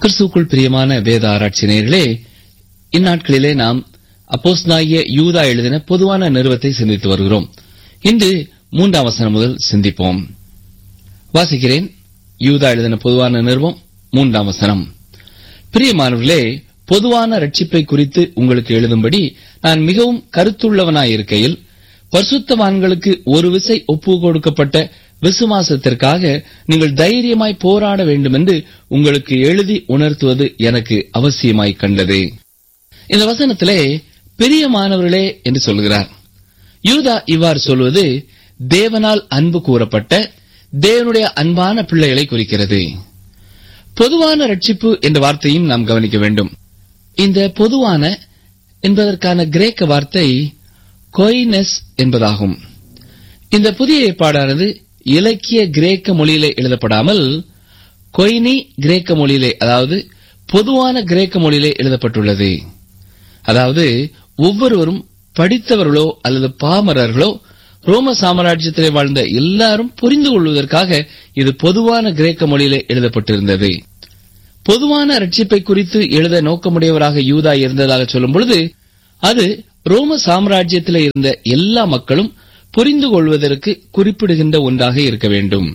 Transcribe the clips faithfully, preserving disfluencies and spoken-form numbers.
கிறிஸ்துவுக்குள் பிரியமான வேத ஆராய்ச்சி நேயர்களே, இந்நாட்களிலே நாம் அப்போஸ்தலனாகிய யூதா எழுதின பொதுவான நிருபத்தை சிந்தித்து வருகிறோம். இன்று மூன்றாம் வசனம் முதல் சிந்திப்போம். வாசிக்கிறேன். யூதா எழுதின பொதுவான நிருபம் மூன்றாம் வசனம். பிரியமானவர்களே, பொதுவான ரட்சிப்பை குறித்து உங்களுக்கு எழுதும்படி நான் மிகவும் கருத்துள்ளவனாயிருக்கையில், பரிசுத்தவான்களுக்கு ஒரு விசை ஒப்பு கொடுக்கப்பட்ட விசுவாசத்திற்காக நீங்கள் தைரியமாய் போராட வேண்டும் என்று உங்களுக்கு எழுதி உணர்த்துவது எனக்கு அவசியமாய் கண்டது. இந்த வசனத்திலே பிரியமானவர்களே என்று சொல்கிறார். யூதா இவ்வாறு சொல்வது தேவனால் அன்பு கூறப்பட்ட தேவனுடைய அன்பான பிள்ளைகளை குறிக்கிறது. பொதுவான ரட்சிப்பு என்ற வார்த்தையும் நாம் கவனிக்க வேண்டும். இந்த பொதுவான என்பதற்கான கிரேக்க வார்த்தை கொய்னஸ் என்பதாகும். இந்த புதிய ஏற்பாடானது இலக்கிய கிரேக்க மொழியிலே எழுதப்படாமல் கொய்னி கிரேக்க மொழியிலே, அதாவது பொதுவான கிரேக்க மொழியிலே எழுதப்பட்டுள்ளது. அதாவது ஒவ்வொருவரும் படித்தவர்களோ அல்லது பாமரர்களோ ரோம சாம்ராஜ்யத்திலே வாழ்ந்த எல்லாரும் புரிந்து கொள்வதற்காக இது பொதுவான கிரேக்க மொழியிலே எழுதப்பட்டிருந்தது. பொதுவான ரட்சிப்பை குறித்து எழுத நோக்கமுடையவராக யூதா இருந்ததாக சொல்லும் பொழுது அது ரோம சாம்ராஜ்யத்திலே இருந்த எல்லா மக்களும் புரிந்து கொள்வதற்கு குறிப்பிடுகின்ற ஒன்றாக இருக்க வேண்டும்.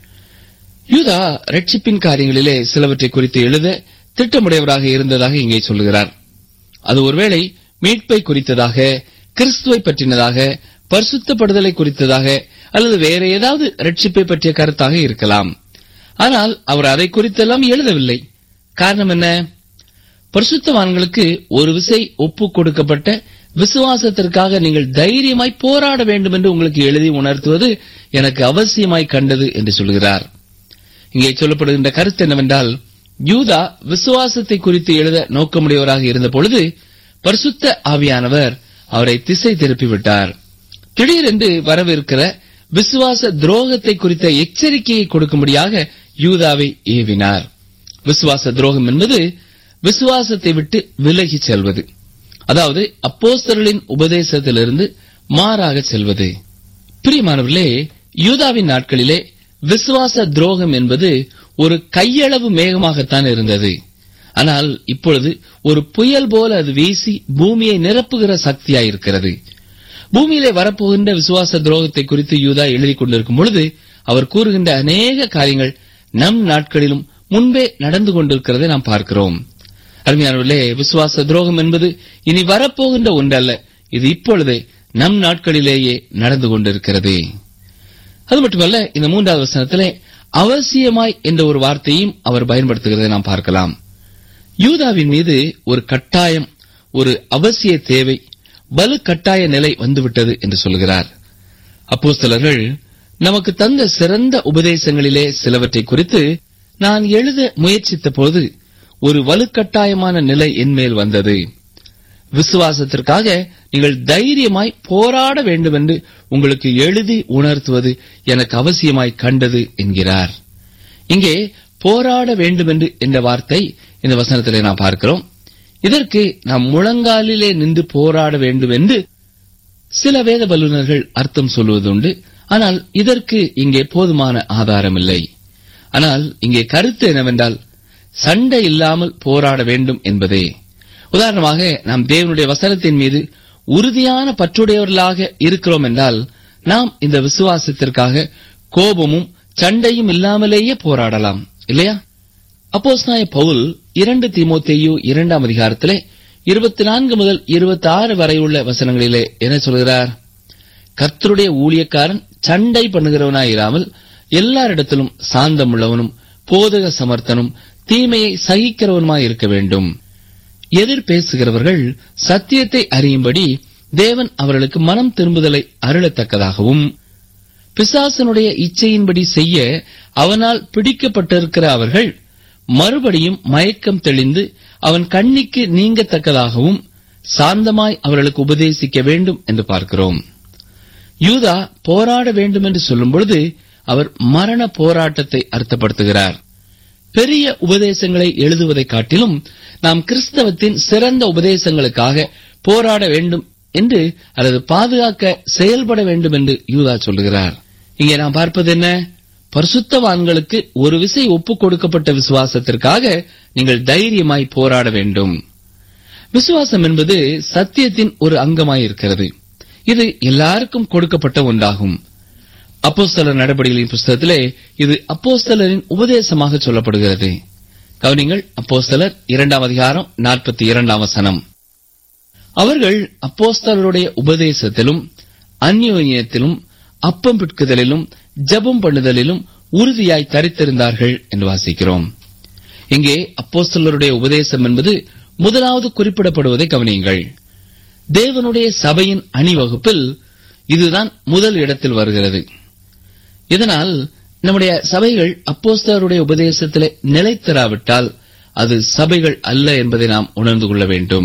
யூதா ரட்சிப்பின் காரியங்களிலே சிலவற்றை குறித்து எழுத திட்டமுடையவராக இருந்ததாக இங்கே சொல்லுகிறார். அது ஒருவேளை மீட்பை குறித்ததாக, கிறிஸ்துவை பற்றினதாக, பரிசுத்தப்படுதலை குறித்ததாக அல்லது வேற ஏதாவது ரட்சிப்பை பற்றிய கருத்தாக இருக்கலாம். ஆனால் அவர் அதை குறித்தெல்லாம் எழுதவில்லை. காரணம் என்ன? பரிசுத்தவான்களுக்கு ஒரு விசை ஒப்பு கொடுக்கப்பட்ட விசுவாசத்திற்காக நீங்கள் தைரியமாய் போராட வேண்டும் என்று உங்களுக்கு எழுதி உணர்த்துவது எனக்கு அவசியமாய் கண்டது என்று சொல்கிறார். இங்கே சொல்லப்படுகின்ற கருத்து என்னவென்றால், யூதா விசுவாசத்தை குறித்து எழுத நோக்கமுடையவராக இருந்த பொழுது பரிசுத்த ஆவியானவர் அவரை திசை திருப்பிவிட்டார். திடீரென்று வரவிருக்கிற விசுவாச துரோகத்தை குறித்த எச்சரிக்கையை கொடுக்கும்படியாக யூதாவை ஏவினார். விசுவாச துரோகம் என்பது விசுவாசத்தை விட்டு விலகி செல்வது, அதாவது அப்போஸ்தலர்களின் உபதேசத்திலிருந்து மாறாக செல்வது. பிரியமானவர்களே, யூதாவின் நாட்களிலே விசுவாச துரோகம் என்பது ஒரு கையளவு மேகமாகத்தான் இருந்தது. ஆனால் இப்பொழுது ஒரு புயல் போல அது வீசி பூமியை நிரப்புகிற சக்தியாயிருக்கிறது. பூமியிலே வரப்போகின்ற விசுவாச துரோகத்தை குறித்து யூதா எழுதி கொண்டிருக்கும் பொழுது அவர் கூறுகின்ற அநேக காரியங்கள் நம் நாட்களிலும் முன்பே நடந்து கொண்டிருக்கிறதை நாம் பார்க்கிறோம். அருமையானவர்களே, விசுவாச துரோகம் என்பது இனி வரப்போகின்ற ஒன்றல்ல, இது இப்பொழுதே நம் நாட்களிலேயே நடந்து கொண்டிருக்கிறது. அது மட்டுமல்ல, இந்த மூன்றாவது வசனத்திலே அவசியமாய் என்ற ஒரு வார்த்தையும் அவர் பயன்படுத்துகிறதை நாம் பார்க்கலாம். யூதாவின் மீது ஒரு கட்டாயம், ஒரு அவசிய தேவை, வலு கட்டாய நிலை வந்துவிட்டது என்று சொல்கிறார். அப்போஸ்தலர்கள் நமக்கு தந்த சிறந்த உபதேசங்களிலே சிலவற்றை குறித்து நான் எழுத முயற்சித்த போது ஒரு வலுக்கட்டாயமான நிலை என்மேல் வந்தது. விசுவாசத்திற்காக நீங்கள் தைரியமாய் போராட வேண்டும் என்று உங்களுக்கு எழுதி உணர்த்துவது எனக்கு அவசியமாய் கண்டது என்கிறார். இங்கே போராட வேண்டும் என்று என்ற வார்த்தை இந்த வசனத்திலே நாம் பார்க்கிறோம். இதற்கு நாம் முழங்காலிலே நின்று போராட வேண்டும் என்று சில வேத வல்லுநர்கள் அர்த்தம் சொல்வதுண்டு. ஆனால் இதற்கு இங்கே போதுமான ஆதாரம் இல்லை. ஆனால் இங்கே கருத்து என்னவென்றால், சண்டை இல்லாமல் போராட வேண்டும் என்பதே. உதாரணமாக, நாம் தேவனுடைய வசனத்தின் மீது உறுதியான பற்றுடையவர்களாக இருக்கிறோம் என்றால் நாம் இந்த விசுவாசத்திற்காக கோபமும் சண்டையும் இல்லாமலேயே போராடலாம், இல்லையா? அப்போஸ்தலனாகிய பவுல் இரண்டு தீமோத்தேயு இரண்டாம் அதிகாரத்திலே இருபத்தி நான்கு முதல் இருபத்தி ஆறு வரை உள்ள வசனங்களிலே என்ன சொல்கிறார்? கர்த்தருடைய ஊழியக்காரன் சண்டை பண்ணுகிறவனாயிராமல் எல்லாரிடத்திலும் சாந்தமுள்ளவனும் போதக சமர்த்தனும் தீமையை சகிக்கிறவனுமாய் இருக்க வேண்டும். எதிர் பேசுகிறவர்கள் சத்தியத்தை அறியும்படி தேவன் அவர்களுக்கு மனம் திரும்புதலை அருளத்தக்கதாகவும், பிசாசனுடைய இச்சையின்படி செய்ய அவனால் பிடிக்கப்பட்டிருக்கிற அவர்கள் மறுபடியும் மயக்கம் தெளிந்து அவன் கண்ணிக்கு நீங்கத்தக்கதாகவும் சாந்தமாய் அவர்களுக்கு உபதேசிக்க வேண்டும் என்று பார்க்கிறோம். யூதா போராட வேண்டும் என்று சொல்லும் பொழுது அவர் மரண போராட்டத்தை அர்த்தப்படுத்துகிறார். பெரிய உபதேசங்களை எழுதுவதை காட்டிலும் நாம் கிறிஸ்தவத்தின் சிறந்த உபதேசங்களுக்காக போராட வேண்டும் என்று அல்லது பாதுகாக்க செயல்பட வேண்டும் என்று யூதா சொல்லுகிறார். இங்கே நாம் பார்ப்பது என்ன? பரிசுத்தவான்களுக்கு ஒரு விசை ஒப்புக் கொடுக்கப்பட்ட விசுவாசத்திற்காக நீங்கள் தைரியமாய் போராட வேண்டும். விசுவாசம் என்பது சத்தியத்தின் ஒரு அங்கமாயிருக்கிறது. இது எல்லாருக்கும் கொடுக்கப்பட்ட ஒன்றாகும். அப்போஸ்தலர் நடபடிகளின் புஸ்தகத்திலே இது அப்போஸ்தலரின் உபதேசமாக சொல்லப்படுகிறது. கவனிங்கள், அப்போஸ்தலர் இரண்டாம் அதிகாரம் நாற்பத்தி இரண்டாம் வசனம். அவர்கள் அப்போஸ்தலருடைய உபதேசத்திலும் அந்யோன்யத்திலும் அப்பம் பிட்குதலிலும் ஜெபம் பண்ணுதலிலும் உறுதியாய் தரித்திருந்தார்கள் என்று வாசிக்கிறோம். இங்கே அப்போஸ்தலருடைய உபதேசம் என்பது முதலாவது குறிப்பிடப்படுவதை கவனியுங்கள். தேவனுடைய சபையின் அணிவகுப்பில் இதுதான் முதல் இடத்தில் வருகிறது. இதனால் நம்முடைய சபைகள் அப்போஸ்தலருடைய உபதேசத்திலே நிலைத்திராவிட்டால் அது சபைகள் அல்ல என்பதை நாம் உணர்ந்து கொள்ள வேண்டும்.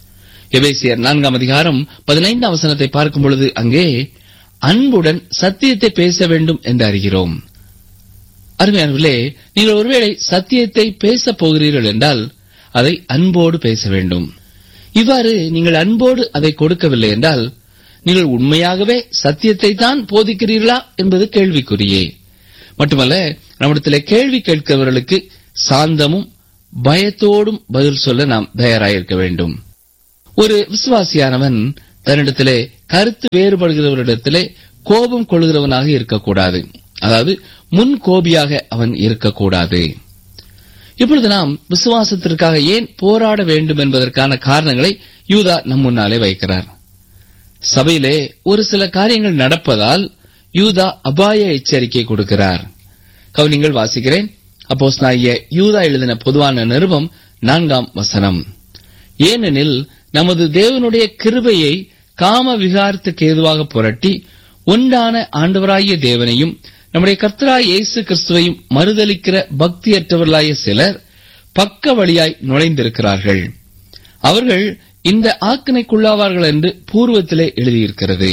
எபேசியர் நான்காம் அதிகாரம் பதினைந்தாம் வசனத்தை பார்க்கும் பொழுது அங்கே அன்புடன் சத்தியத்தை பேச வேண்டும் என்று அறிகிறோம். அருமையானவர்களே, நீங்கள் ஒருவேளை சத்தியத்தை பேசப் போகிறீர்கள் என்றால் அதை அன்போடு பேச வேண்டும். இவ்வாறு நீங்கள் அன்போடு அதை கொடுக்கவில்லை என்றால் நீங்கள் உண்மையாகவே சத்தியத்தை தான் போதிக்கிறீர்களா என்பது கேள்விக்குறியே. மட்டுமல்ல, நம்மிடத்திலே கேள்வி கேட்கிறவர்களுக்கு சாந்தமும் பயத்தோடும் பதில் சொல்ல நாம் தயாராயிருக்க வேண்டும். ஒரு விசுவாசியானவன் தன்னிடத்திலே கருத்து வேறுபடுகிறவரிடத்திலே கோபம் கொள்கிறவனாக இருக்கக்கூடாது. அதாவது முன் கோபியாக அவன் இருக்கக்கூடாது. இப்பொழுது நாம் விசுவாசத்திற்காக ஏன் போராட வேண்டும் என்பதற்கான காரணங்களை யூதா நம் முன்னாலே வைக்கிறார். சபையிலே ஒரு சில காரியங்கள் நடப்பதால் யூதா அபாய எச்சரிக்கை கொடுக்கிறார். கவனிங்கள், வாசிக்கிறேன். அப்போஸ்தலனாகிய யூதா எழுதின பொதுவான நிருபம் நான்காம் வசனம். ஏனெனில் நமது தேவனுடைய கிருபையை காம விகாரத்துக்கு ஏதுவாக புரட்டி ஒன்றான ஆண்டவராகிய தேவனையும் நம்முடைய கர்த்தராகிய இயேசு கிறிஸ்துவையும் மறுதலிக்கிற பக்தியற்றவர்களாய சிலர் பக்க வழியாய் நுழைந்திருக்கிறார்கள். அவர்கள் இந்த ஆக்கினைக்குள்ளாவார்கள் என்று பூர்வத்திலே எழுதியிருக்கிறது.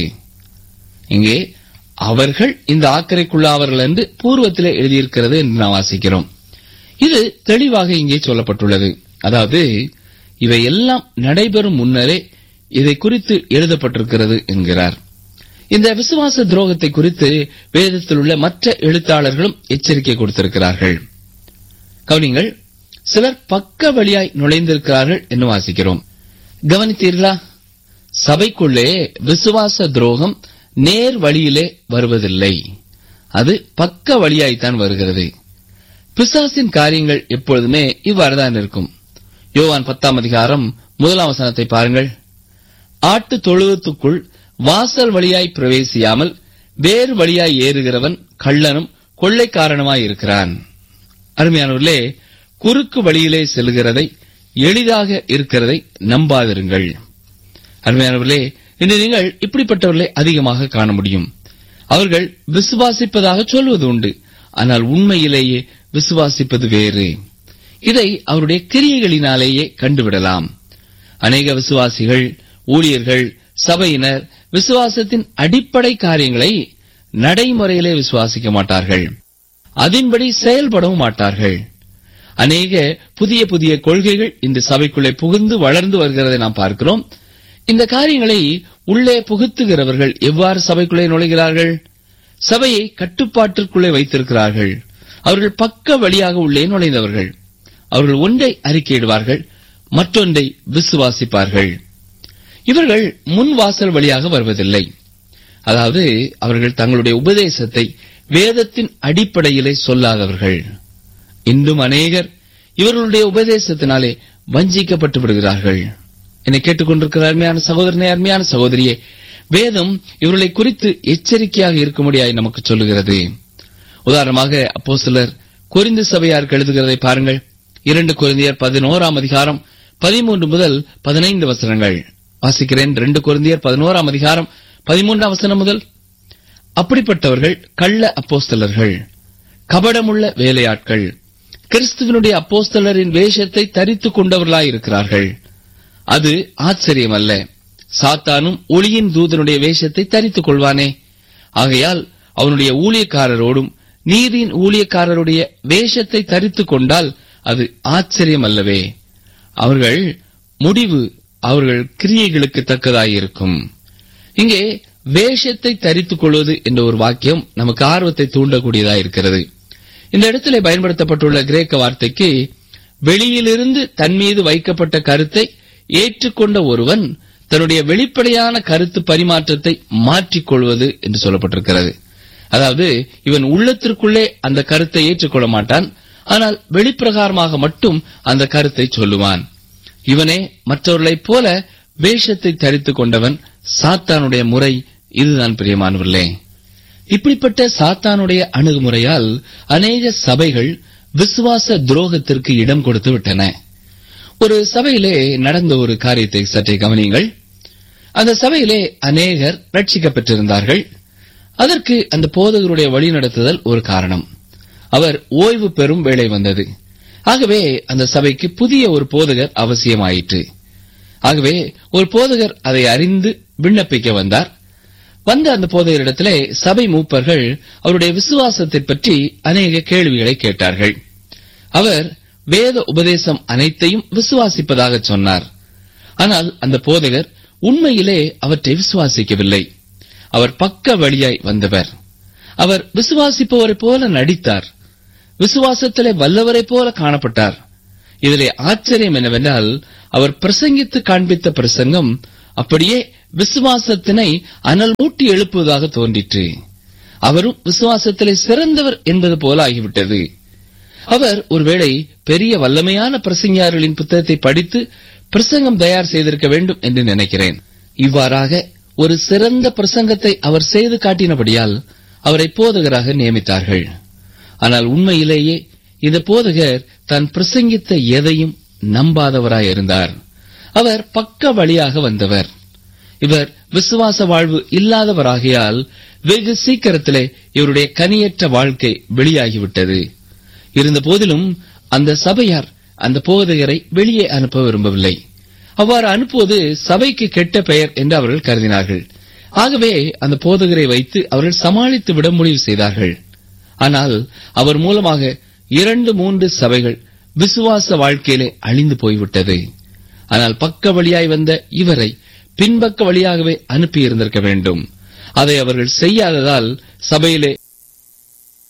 இங்கே அவர்கள் இந்த ஆக்கினைக்குள்ளாவார்கள் என்று பூர்வத்திலே எழுதியிருக்கிறது என்று நாம் வாசிக்கிறோம். இது தெளிவாக இங்கே சொல்லப்பட்டுள்ளது. அதாவது இவை எல்லாம் நடைபெறும் முன்னரே இதை குறித்து எழுதப்பட்டிருக்கிறது என்கிறார். இந்த விசுவாச துரோகத்தை குறித்து வேதத்தில் உள்ள மற்ற எழுத்தாளர்களும் எச்சரிக்கை கொடுத்திருக்கிறார்கள். கவனிங்கள், சிலர் பக்க வழியாய் நுழைந்திருக்கிறார்கள் என்று வாசிக்கிறோம். கவனித்தீர்களா? சபைக்குள்ளே விசுவாச துரோகம் நேர் வழியிலே வருவதில்லை, அது பக்க வழியாய்த்தான் வருகிறது. பிசாசின் காரியங்கள் எப்பொழுதுமே இவ்வாறுதான் இருக்கும். யோவான் பத்தாம் அதிகாரம் முதலாம் வசனத்தை பாருங்கள். ஆட்டு தொழுவத்துக்குள் வாசல் வழியாய் பிரவேசியாமல் வேறு வழியாய் ஏறுகிறவன் கள்ளனும் கொள்ளைக்காரனுமாய் இருக்கிறான். அருமையானவர்களே, குறுக்கு வழியிலே செல்கிறதை, எளிதாக இருக்கிறதை நம்பாதிருங்கள். அருமையானவர்களே, இன்று நீங்கள் இப்படிப்பட்டவர்களை அதிகமாக காண முடியும். அவர்கள் விசுவாசிப்பதாக சொல்வது உண்டு, ஆனால் உண்மையிலேயே விசுவாசிப்பது வேறு. இதை அவருடைய கிரியைகளினாலேயே கண்டுவிடலாம். அநேக விசுவாசிகள், ஊழியர்கள், சபையினர் விசுவாசத்தின் அடிப்படை காரியங்களை நடைமுறையிலே விசுவாசிக்க மாட்டார்கள், அதன்படி செயல்படவும் மாட்டார்கள். அநேக புதிய புதிய கொள்கைகள் இந்த சபைக்குள்ளே புகுந்து வளர்ந்து வருகிறதை நாம் பார்க்கிறோம். இந்த காரியங்களை உள்ளே புகுத்துகிறவர்கள் எவ்வாறு சபைக்குள்ளே நுழைகிறார்கள்? சபையை கட்டுப்பாட்டிற்குள்ளே வைத்திருக்கிறார்கள். அவர்கள் பக்க வழியாக உள்ளே நுழைந்தவர்கள். அவர்கள் ஒன்றை அறிக்கையிடுவார்கள், மற்றொன்றை விசுவாசிப்பார்கள். இவர்கள் முன் வாசல் வழியாக வருவதில்லை. அதாவது அவர்கள் தங்களுடைய உபதேசத்தை வேதத்தின் அடிப்படையிலே சொல்லாதவர்கள். இன்றும் அநேகர் இவர்களுடைய உபதேசத்தினாலே வஞ்சிக்கப்பட்டு விடுகிறார்கள். என்னை கேட்டுக்கொண்டிருக்கிற அருமையான சகோதரனே, அருமையான சகோதரியே, வேதம் இவர்களை குறித்து எச்சரிக்கையாக இருக்கும்படியாய் நமக்கு சொல்லுகிறது. உதாரணமாக அப்போஸ்தலர் கொரிந்து சபையாருக்கு எழுதுகிறதை பாருங்கள். இரண்டு கொரிந்தியர் பதினோராம் அதிகாரம் பதிமூன்று முதல் பதினைந்து வசனங்கள் வாசிக்கிறேன். இரண்டு கொரிந்தியர் பதினோராம் அதிகாரம் பதிமூன்றாம் வசனம் முதல். அப்படிப்பட்டவர்கள் கள்ள அப்போஸ்தலர்கள், கபடமுள்ள வேலையாட்கள், கிறிஸ்துவனுடைய அப்போஸ்தலரின் வேஷத்தை தரித்துக் கொண்டவர்களாயிருக்கிறார்கள். அது ஆச்சரியமல்ல, சாத்தானும் ஒளியின் தூதனுடைய வேஷத்தை தரித்துக் கொள்வானே. ஆகையால் அவனுடைய ஊழியக்காரரோடும் நீதியின் ஊழியக்காரருடைய வேஷத்தை தரித்துக் கொண்டால் அது ஆச்சரியமல்லவே. அவர்கள் முடிவு அவர்கள் கிரியைகளுக்கு தக்கதாயிருக்கும். இங்கே வேஷத்தை தரித்துக் கொள்வது என்ற ஒரு வாக்கியம் நமக்கு ஆர்வத்தை தூண்டக்கூடியதாக இருக்கிறது. இந்த இடத்திலே பயன்படுத்தப்பட்டுள்ள கிரேக்க வார்த்தைக்கு வெளியிலிருந்து தன் மீது வைக்கப்பட்ட கருத்தை ஏற்றுக்கொண்ட ஒருவன் தன்னுடைய வெளிப்படையான கருத்து பரிமாற்றத்தை மாற்றிக்கொள்வது என்று சொல்லப்பட்டிருக்கிறது. அதாவது இவன் உள்ளத்திற்குள்ளே அந்த கருத்தை ஏற்றுக்கொள்ள மாட்டான், ஆனால் வெளிப்பிரகாரமாக மட்டும் அந்த கருத்தை சொல்லுவான். இவனே மற்றவர்களைப் போல வேஷத்தை தரித்துக் கொண்டவன். சாத்தானுடைய முறை இதுதான் பிரியமானவர்களே. இப்படிப்பட்ட சாத்தானுடைய அணுகுமுறையால் அநேக சபைகள் விசுவாச துரோகத்திற்கு இடம் கொடுத்து விட்டன. ஒரு சபையிலே நடந்த ஒரு காரியத்தை சற்றே கவனியுங்கள். அந்த சபையிலே அநேகர் ரட்சிக்கப்பட்டிருந்தார்கள். அதற்கு அந்த போதகருடைய வழிநடத்துதல் ஒரு காரணம். அவர் ஓய்வு பெறும் வேளை வந்தது. ஆகவே அந்த சபைக்கு புதிய ஒரு போதகர் அவசியமாயிற்று. ஆகவே ஒரு போதகர் அதை அறிந்து விண்ணப்பிக்க வந்தார். வந்த அந்த போதகரிடத்திலே சபை மூப்பர்கள் அவருடைய விசுவாசத்தை பற்றி அநேக கேள்விகளை கேட்டார்கள். அவர் வேத உபதேசம் அனைத்தையும் விசுவாசிப்பதாக சொன்னார். ஆனால் அந்த போதகர் உண்மையிலே அவற்றை விசுவாசிக்கவில்லை. அவர் பக்க வழியாய் வந்தவர். அவர் விசுவாசிப்பவரை போல நடித்தார். விசுவாசத்திலே வல்லவரை போல காணப்பட்டார். இதிலே ஆச்சரியம் என்னவென்றால், அவர் பிரசங்கித்து காண்பித்த பிரசங்கம் அப்படியே விசுவாசத்தினை அனல் மூட்டி எழுப்புவதாக தோன்றிற்று. அவரும் விசுவாசத்திலே சிறந்தவர் என்பது போல ஆகிவிட்டது. அவர் ஒருவேளை பெரிய வல்லமையான பிரசங்கியாளர்களின் புத்தகத்தை படித்து பிரசங்கம் தயார் செய்திருக்க வேண்டும் என்று நினைக்கிறேன். இவ்வாறாக ஒரு சிறந்த பிரசங்கத்தை அவர் செய்து காட்டினபடியால் அவரை போதகராக நியமித்தார்கள். ஆனால் உண்மையிலேயே இந்த போதகர் தான் பிரசங்கித்த எதையும் நம்பாதவராயிருந்தார். அவர் பக்க வழியாக வந்தவர். இவர் விசுவாச வாழ்வு இல்லாதவராகையால் வெகு சீக்கிரத்திலே இவருடைய கனியற்ற வாழ்க்கை வெளியாகிவிட்டது. இருந்த போதிலும் அந்த சபையார் அந்த போதகரை வெளியே அனுப்ப விரும்பவில்லை. அவ்வாறு அனுப்புவது சபைக்கு கெட்ட பெயர் என்று அவர்கள் கருதினார்கள். ஆகவே அந்த போதகரை வைத்து அவர்கள் சமாளித்து விட முடிவு செய்தார்கள். ஆனால் அவர் மூலமாக இரண்டு மூன்று சபைகள் விசுவாச வாழ்க்கையிலே அழிந்து போய்விட்டது. ஆனால் பக்க வழியாய் வந்த இவரை பின்பக்க வழியாகவே அனுப்பியிருந்திருக்க வேண்டும். அதை அவர்கள் செய்யாததால் சபையிலே